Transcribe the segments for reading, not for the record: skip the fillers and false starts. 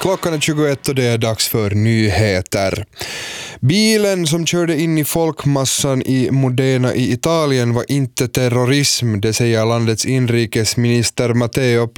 Klockan är 21 och det är dags för nyheter. Bilen som körde in i folkmassan i Modena i Italien var inte terrorism, det säger landets inrikesminister Matteo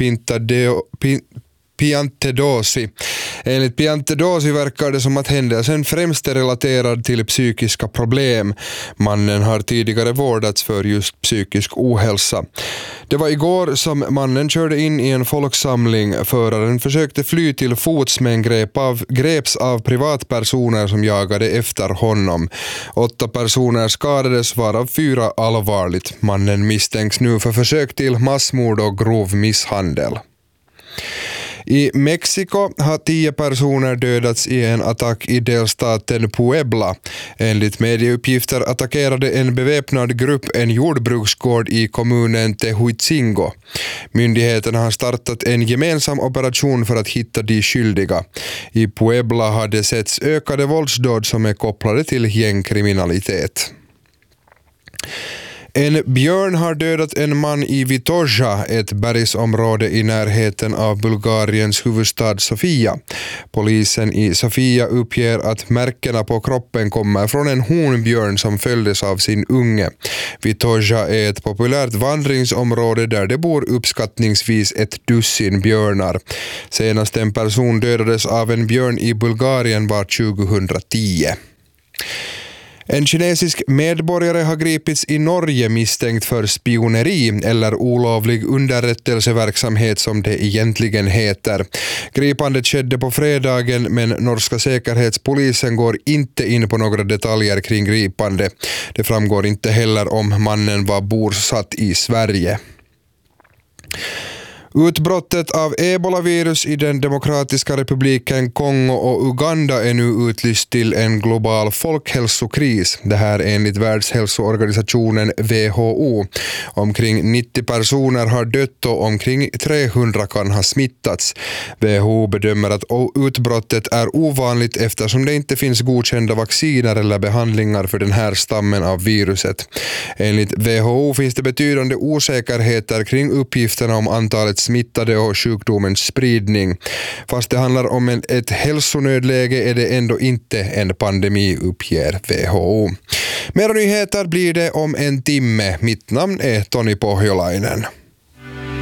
Piantedosi. Enligt Piantedosi verkar det som att händelsen främst är relaterad till psykiska problem. Mannen har tidigare vårdats för just psykisk ohälsa. Det var igår som mannen körde in i en folksamling. Föraren försökte fly till fots men greps av privatpersoner som jagade efter honom. 8 personer skadades, varav 4 allvarligt. Mannen misstänks nu för försök till massmord och grov misshandel. I Mexiko har 10 personer dödats i en attack i delstaten Puebla. Enligt medieuppgifter attackerade en beväpnad grupp en jordbruksgård i kommunen Tehuizingo. Myndigheterna har startat en gemensam operation för att hitta de skyldiga. I Puebla har det setts ökade våldsdåd som är kopplade till gängkriminalitet. En björn har dödat en man i Vitoja, ett bergsområde i närheten av Bulgariens huvudstad Sofia. Polisen i Sofia uppger att märkena på kroppen kommer från en honbjörn som följdes av sin unge. Vitoja är ett populärt vandringsområde där det bor uppskattningsvis 10 björnar. Senast en person dödades av en björn i Bulgarien var 2010. En kinesisk medborgare har gripits i Norge misstänkt för spioneri eller olovlig underrättelseverksamhet som det egentligen heter. Gripandet skedde på fredagen, men norska säkerhetspolisen går inte in på några detaljer kring gripande. Det framgår inte heller om mannen var bosatt i Sverige. Utbrottet av ebolavirus i den demokratiska republiken Kongo och Uganda är nu utlyst till en global folkhälsokris. Det här enligt Världshälsoorganisationen WHO. Omkring 90 personer har dött och omkring 300 kan ha smittats. WHO bedömer att utbrottet är ovanligt eftersom det inte finns godkända vacciner eller behandlingar för den här stammen av viruset. Enligt WHO finns det betydande osäkerheter kring uppgifterna om antalet smittade och sjukdomens spridning. Fast det handlar om ett hälsonödläge är det ändå inte en pandemi, uppger WHO. Mer nyheter blir det om en timme. Mitt namn är Toni Pohjolainen.